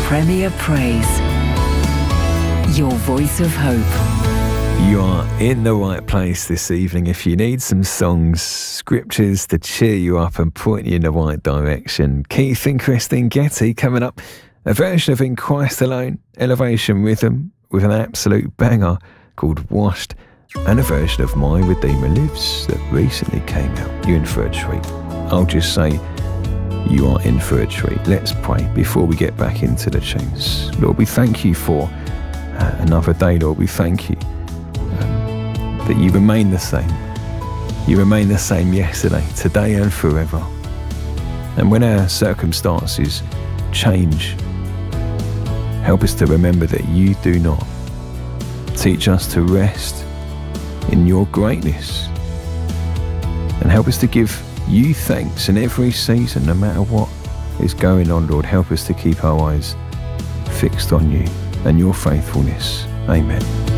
Premier Praise. Your voice of hope. You are in the right place this evening. If you need some songs, scriptures to cheer you up and point you in the right direction, Keith and Christine Getty coming up. A version of In Christ Alone, Elevation Rhythm, with an absolute banger called Washed, and a version of My Redeemer Lives that recently came out. You're in for a treat. I'll just say, you are in for a treat. Let's pray before we get back into the tunes. Lord, we thank you for another day, Lord. We thank you that you remain the same. You remain the same yesterday, today and forever. And when our circumstances change, help us to remember that you do not. Teach us to rest in your greatness. And help us to give you thanks in every season, no matter what is going on, Lord. Help us to keep our eyes fixed on you and your faithfulness. Amen.